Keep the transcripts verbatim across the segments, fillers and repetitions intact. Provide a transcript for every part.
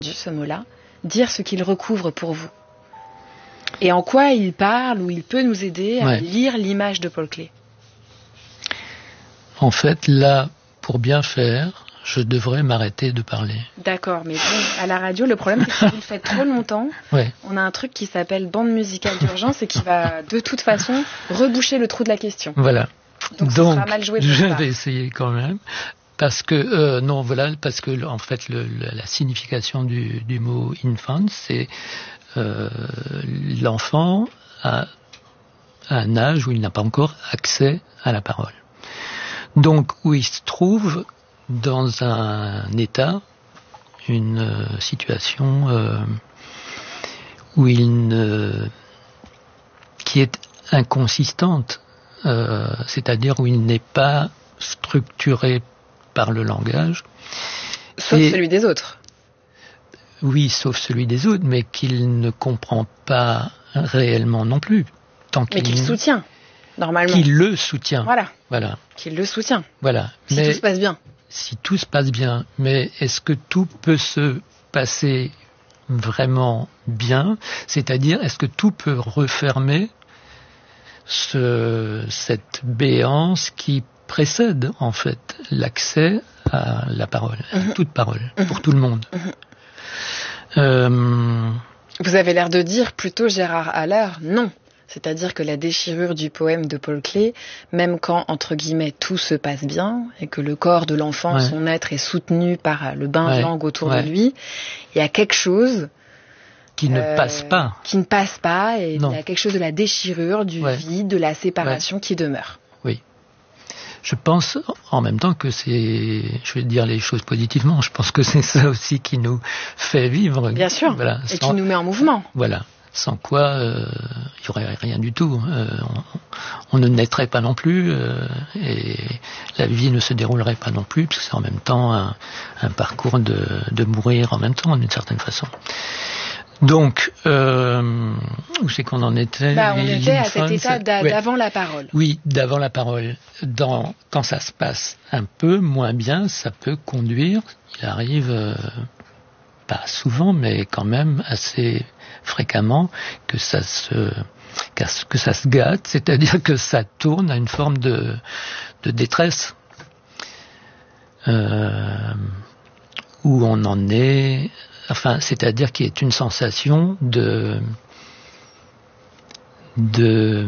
ce mot-là, dire ce qu'il recouvre pour vous. Et en quoi il parle ou il peut nous aider à ouais. lire l'image de Paul Klee. En fait, là, pour bien faire, je devrais m'arrêter de parler. D'accord, mais bon, à la radio, le problème, c'est que si vous le faites trop longtemps, ouais. on a un truc qui s'appelle bande musicale d'urgence et qui va, de toute façon, reboucher le trou de la question. Voilà. Donc, Donc ça sera mal joué de je ça. vais essayer quand même. Parce que, euh, non, voilà, parce que, en fait, le, le, la signification du, du mot infant, c'est euh, l'enfant à, à un âge où il n'a pas encore accès à la parole. Donc, où il se trouve dans un état, une euh, situation euh, où il ne, qui est inconsistante, euh, c'est-à-dire où il n'est pas structuré par le langage. Sauf et, celui des autres. Oui, sauf celui des autres, mais qu'il ne comprend pas réellement non plus. Tant mais qu'il, qu'il soutient, normalement. Qu'il le soutient. Voilà. Voilà. Qu'il le soutient. Voilà. Si mais, tout se passe bien. Si tout se passe bien. Mais est-ce que tout peut se passer vraiment bien ? C'est-à-dire, est-ce que tout peut refermer ce, cette béance qui précède en fait l'accès à la parole, à mmh. toute parole, mmh. pour tout le monde. Mmh. Euh... Vous avez l'air de dire plutôt, Gérard Haller, non. C'est-à-dire que la déchirure du poème de Paul Klee, même quand, entre guillemets, tout se passe bien, et que le corps de l'enfant, ouais. son être, est soutenu par le bain ouais. de langue autour ouais. de lui, il y a quelque chose... Qui ne euh, passe pas. Qui ne passe pas, et non. il y a quelque chose de la déchirure, du ouais. vide, de la séparation ouais. qui demeure. Oui. Je pense en même temps que c'est, je vais dire les choses positivement, je pense que c'est ça aussi qui nous fait vivre. Bien sûr, voilà, et sans, qui nous met en mouvement. Voilà, sans quoi euh, il n'y aurait rien du tout. Euh, on, on ne naîtrait pas non plus euh, et la vie ne se déroulerait pas non plus, parce que c'est en même temps un, un parcours de, de mourir en même temps, d'une certaine façon. Donc, euh, où c'est qu'on en était ? Bah, on était à cet état d'a- ouais. d'avant la parole. Oui, d'avant la parole. Dans, quand ça se passe un peu moins bien, ça peut conduire, il arrive, euh, pas souvent, mais quand même assez fréquemment, que ça se, que ça se gâte, c'est-à-dire que ça tourne à une forme de, de détresse. Euh, où on en est... Enfin, c'est-à-dire qu'il y a une sensation de, de,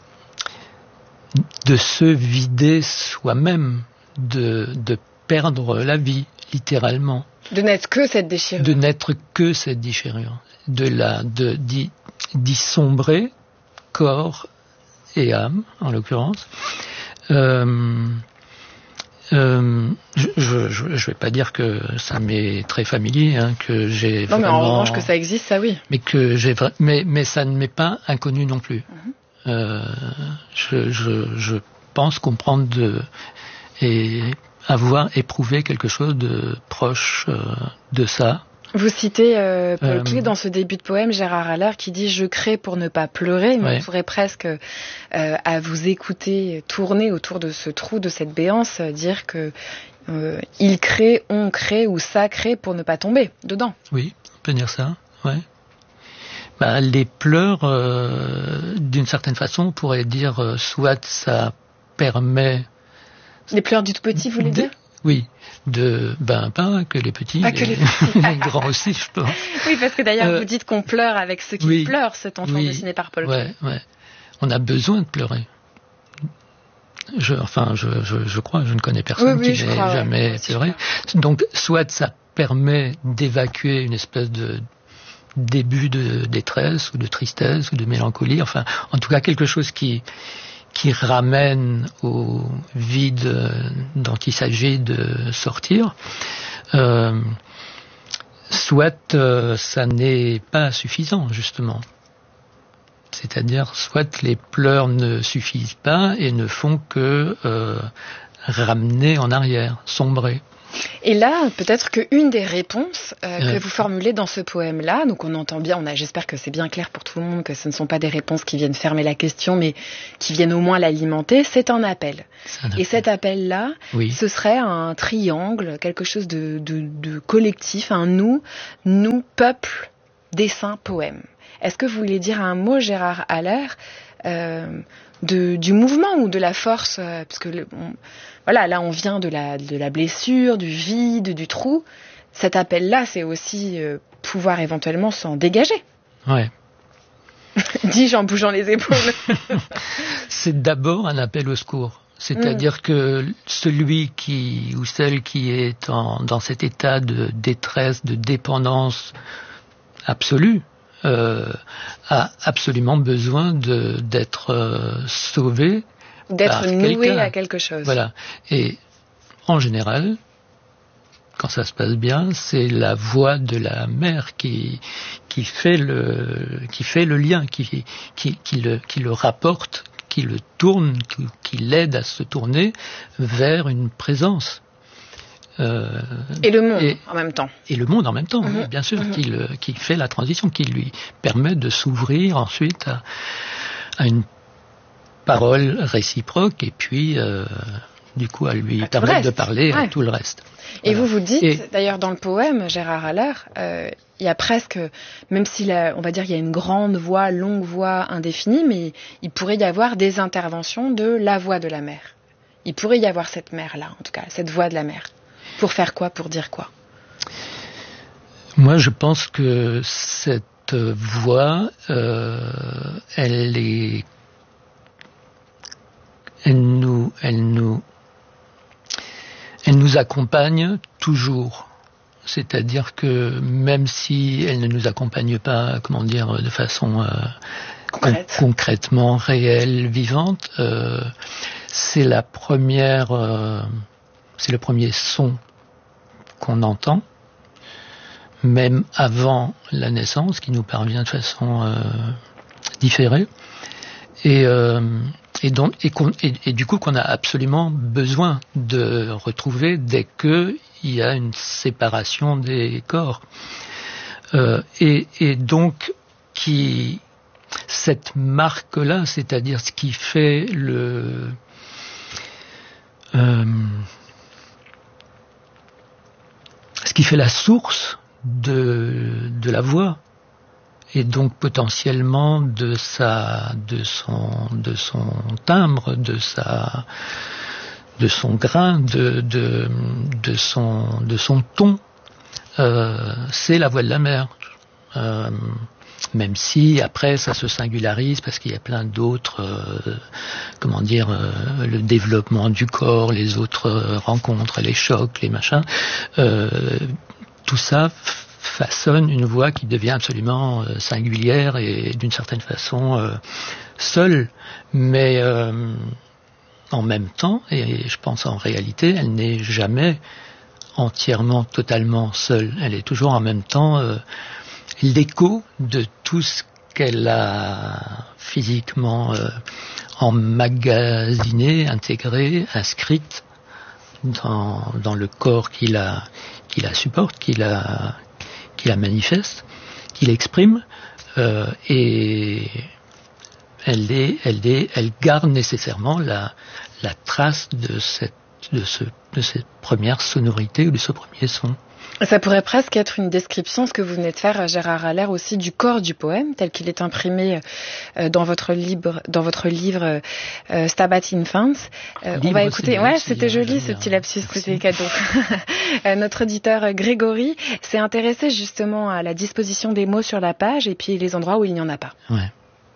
de se vider soi-même, de, de perdre la vie, littéralement. De n'être que cette déchirure. De n'être que cette déchirure. De la, de, d'y, d'y sombrer, corps et âme, en l'occurrence. Euh, Euh, je, je, je vais pas dire que ça m'est très familier, hein, que j'ai non, vraiment... mais en revanche que ça existe, ça oui. Mais que j'ai, mais mais ça ne m'est pas inconnu non plus. Mm-hmm. Euh, je, je, je pense comprendre de et avoir éprouvé quelque chose de proche euh, de ça. Vous citez euh, Paul euh, Klee dans ce début de poème, Gérard Haller, qui dit « Je crée pour ne pas pleurer », mais ouais. on pourrait presque, euh, à vous écouter tourner autour de ce trou, de cette béance, dire que euh, il crée, on crée ou ça crée pour ne pas tomber dedans. Oui, on peut dire ça, ouais. Bah, les pleurs, euh, d'une certaine façon, on pourrait dire euh, soit ça permet... Les pleurs du tout petit, vous voulez de... dire ? Oui, de ben pas que les petits, pas les, que les, petits. les grands aussi, je pense. Oui, parce que d'ailleurs euh, vous dites qu'on pleure avec ceux qui oui, pleurent, cet enfant oui, dessiné par Paul Klee. Ouais, ouais. On a besoin de pleurer. Je, enfin, je, je, je crois, je ne connais personne oui, oui, qui n'ait crois, jamais ouais, pleuré. Donc, soit ça permet d'évacuer une espèce de début de détresse ou de tristesse ou de mélancolie. Enfin, en tout cas quelque chose qui qui ramène au vide dont il s'agit de sortir, euh, soit euh, ça n'est pas suffisant, justement. C'est-à-dire, soit les pleurs ne suffisent pas et ne font que euh, ramener en arrière, sombrer. Et là, peut-être qu'une des réponses euh, que euh. vous formulez dans ce poème-là, donc on entend bien, on a, j'espère que c'est bien clair pour tout le monde, que ce ne sont pas des réponses qui viennent fermer la question, mais qui viennent au moins l'alimenter, c'est un appel. C'est un appel. Et cet appel-là, oui. ce serait un triangle, quelque chose de, de, de collectif, un nous, nous, peuple, dessin, poème. Est-ce que vous voulez dire un mot, Gérard Haller, euh, de, du mouvement ou de la force, euh, parce que le, on, voilà, là on vient de la, de la blessure, du vide, du trou. Cet appel-là, c'est aussi euh, pouvoir éventuellement s'en dégager. Ouais. Dis-je en bougeant les épaules. C'est d'abord un appel au secours. C'est-à-dire mmh. que celui qui ou celle qui est en, dans cet état de détresse, de dépendance absolue, euh, a absolument besoin de, d'être euh, sauvé. D'être noué à quelque chose. Voilà. Et en général, quand ça se passe bien, c'est la voix de la mère qui qui fait le qui fait le lien, qui qui qui le qui le rapporte, qui le tourne, qui, qui l'aide à se tourner vers une présence. Euh, et le monde et, en même temps. Et le monde en même temps, mmh, bien sûr, mmh. qui, le, qui fait la transition, qui lui permet de s'ouvrir ensuite à, à une parole réciproque et puis euh, du coup à lui à permettre de parler ouais. à tout le reste. Et voilà. Vous vous dites, et, d'ailleurs dans le poème, Gérard Haller, euh, il y a presque, même si la, on va dire il y a une grande voix, longue voix indéfinie, mais il pourrait y avoir des interventions de la voix de la mer. Il pourrait y avoir cette mer-là, en tout cas, cette voix de la mer. Pour faire quoi? Pour dire quoi? Moi, je pense que cette voix, euh, elle est, elle nous, elle nous, elle nous accompagne toujours. C'est-à-dire que même si elle ne nous accompagne pas, comment dire, de façon euh, Concrète. con- concrètement réelle, vivante, euh, c'est la première, euh, c'est le premier son qu'on entend, même avant la naissance, qui nous parvient de façon euh, différée, et, euh, et, donc, et, qu'on, et, et du coup qu'on a absolument besoin de retrouver dès qu'il y a une séparation des corps. Euh, et, et donc, qui, cette marque-là, c'est-à-dire ce qui fait le... Euh, ce qui fait la source de, de la voix et donc potentiellement de sa, de son, de son timbre, de sa, de son grain, de, de, de son, de son ton, euh, c'est la voix de la mer. Euh, même si après ça se singularise parce qu'il y a plein d'autres, euh, comment dire, euh, le développement du corps, les autres euh, rencontres, les chocs, les machins, euh, tout ça f- façonne une voix qui devient absolument euh, singulière et d'une certaine façon euh, seule, mais euh, en même temps, et je pense en réalité, elle n'est jamais entièrement, totalement seule. Elle est toujours en même temps euh, l'écho de tout ce qu'elle a physiquement euh, emmagasiné, intégré, inscrite dans, dans le corps qui la, qui la supporte, qui la, qui la manifeste, qui l'exprime, euh, et elle est, elle est, elle garde nécessairement la, la trace de cette, de ce, de cette première sonorité ou de ce premier son. Ça pourrait presque être une description, ce que vous venez de faire, Gérard Haller, aussi du corps du poème, tel qu'il est imprimé euh, dans votre livre, dans votre livre euh, Stabat Infans. Euh, on va écouter. Ouais, c'était joli ce petit lapsus, c'était cadeau. Notre auditeur Grégory s'est intéressé justement à la disposition des mots sur la page et puis les endroits où il n'y en a pas. Ouais.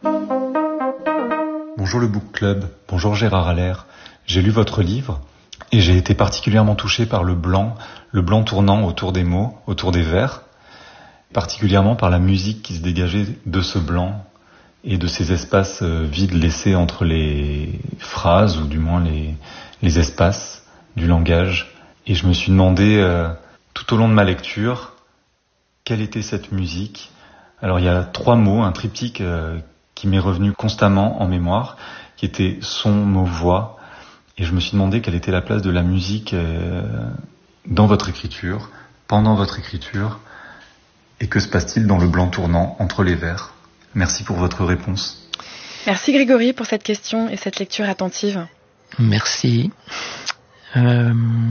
Bonjour le Book Club, bonjour Gérard Haller. J'ai lu votre livre et j'ai été particulièrement touché par le blanc, le blanc tournant autour des mots, autour des vers, particulièrement par la musique qui se dégageait de ce blanc et de ces espaces vides laissés entre les phrases, ou du moins les, les espaces du langage. Et je me suis demandé, euh, tout au long de ma lecture, quelle était cette musique. Alors il y a trois mots, un triptyque euh, qui m'est revenu constamment en mémoire, qui était son, mot, voix. Et je me suis demandé quelle était la place de la musique euh, dans votre écriture, pendant votre écriture, et que se passe-t-il dans le blanc tournant entre les vers? Merci pour votre réponse. Merci Grégory pour cette question et cette lecture attentive. Merci. Euh...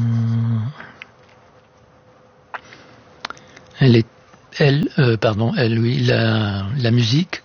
Elle est, elle, euh, pardon, elle, oui, la, la musique,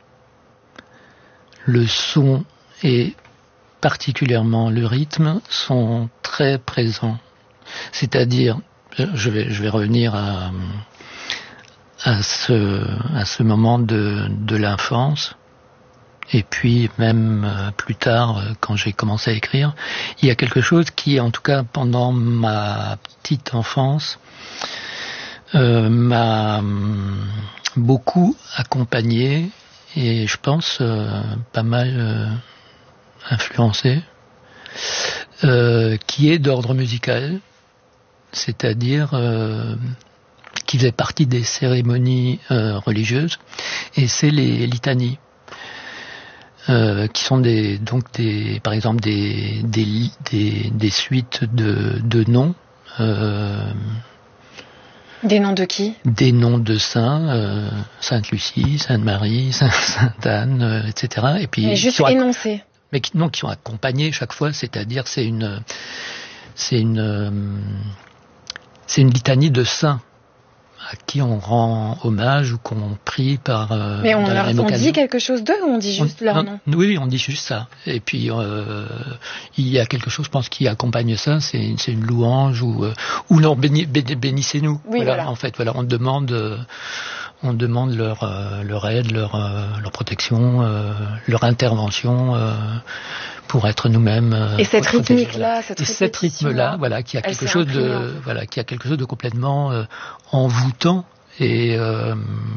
le son et particulièrement le rythme sont très présents. C'est-à-dire, je vais, je vais revenir à, à ce, à ce moment de, de l'enfance. Et puis même plus tard, quand j'ai commencé à écrire, il y a quelque chose qui, en tout cas pendant ma petite enfance, euh, m'a beaucoup accompagné et je pense euh, pas mal euh, influencé, euh, qui est d'ordre musical, c'est-à-dire euh, qui faisait partie des cérémonies euh, religieuses, et c'est les litanies. Euh, qui sont des donc des par exemple des des des, des suites de de noms euh, des noms de qui? Des noms de saints, euh, Sainte Lucie, Sainte Marie, Sainte, Sainte Anne, euh, et cetera. Et puis mais juste énoncés. Acc- mais qui, non, qui sont accompagnés chaque fois, c'est-à-dire c'est une c'est une euh, c'est une litanie de saints à qui on rend hommage ou qu'on prie par... Euh, Mais on, leur, on dit quelque chose d'eux ou on dit juste on, leur nom? Oui, on dit juste ça. Et puis, euh, il y a quelque chose, je pense, qui accompagne ça, c'est, c'est une louange ou, euh, ou non, béni, béni, bénissez-nous. Oui, voilà, voilà. En fait, voilà, on demande, euh, on demande leur, euh, leur aide, leur, euh, leur protection, euh, leur intervention euh, pour être nous-mêmes. Euh, et cette rythmique-là, cette, et cette rythme-là, voilà, qui a quelque chose de, voilà, qui a quelque chose de complètement euh, envoûtant et euh,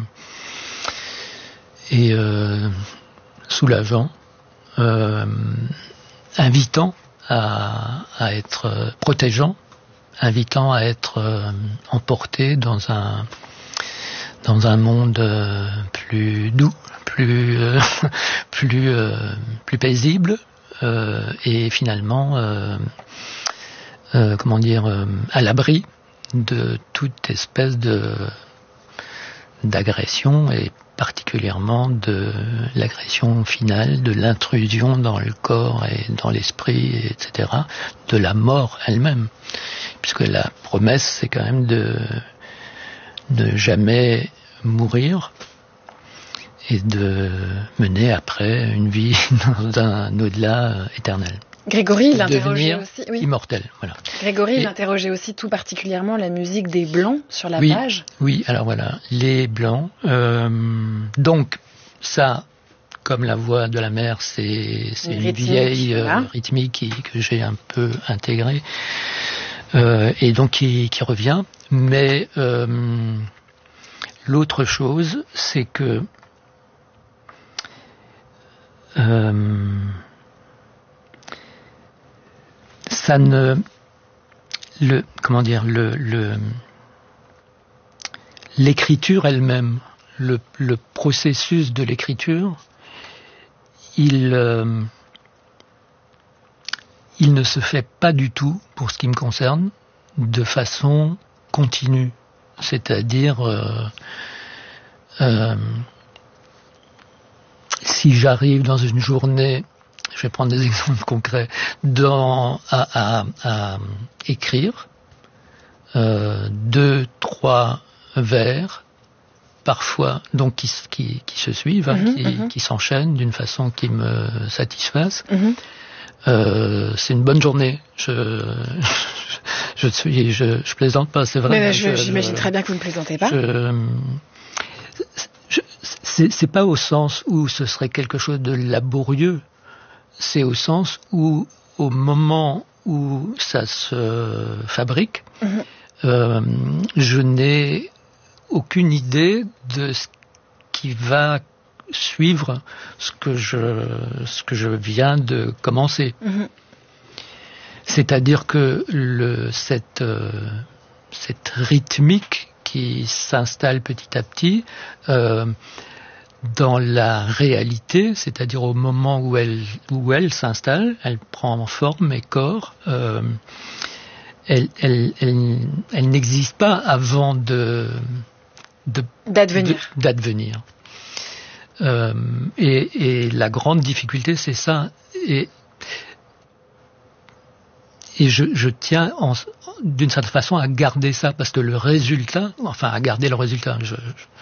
et euh, soulageant, euh, invitant à, à être protégeant, invitant à être euh, emporté dans un dans un monde euh, plus doux, plus euh, plus euh, plus paisible. Euh, et finalement, euh, euh, comment dire, euh, à l'abri de toute espèce de d'agression et particulièrement de l'agression finale, de l'intrusion dans le corps et dans l'esprit, et cetera, de la mort elle-même, puisque la promesse c'est quand même de ne jamais mourir et de mener après une vie dans un au-delà éternel. Grégory, il interrogeait aussi, oui. Immortel, voilà. Grégory, il interrogeait aussi tout particulièrement la musique des Blancs sur la oui, page. Oui, alors voilà, les Blancs. Euh, donc, ça, comme la voix de la mer, c'est, c'est une, une rythmique, vieille voilà. euh, rythmique qui, que j'ai un peu intégrée, euh, et donc qui, qui revient. Mais euh, l'autre chose, c'est que Euh, ça ne le comment dire le, le l'écriture elle-même, le, le processus de l'écriture, il euh, il ne se fait pas du tout, pour ce qui me concerne, de façon continue, c'est-à-dire euh, euh, si j'arrive dans une journée, je vais prendre des exemples concrets, dans, à, à, à écrire euh, deux, trois vers, parfois, donc qui, qui, qui se suivent, hein, mmh, qui, mmh. qui s'enchaînent d'une façon qui me satisfasse, mmh. euh, c'est une bonne journée. Je, je, je, je, je plaisante pas, c'est vrai. Mais je, je, j'imagine je, très bien que vous ne plaisantez pas. Je, C'est, c'est pas au sens où ce serait quelque chose de laborieux, c'est au sens où, au moment où ça se fabrique, mmh. euh, je n'ai aucune idée de ce qui va suivre ce que je, ce que je viens de commencer. Mmh. C'est-à-dire que le, cette, euh, cette rythmique qui s'installe petit à petit, euh, dans la réalité, c'est-à-dire au moment où elle, où elle s'installe, elle prend forme et corps, euh, elle, elle, elle, elle n'existe pas avant de, de, d'advenir. de, d'advenir. Euh, et, et la grande difficulté, c'est ça. Et, et je, je tiens en, d'une certaine façon à garder ça, parce que le résultat, enfin à garder le résultat, je, je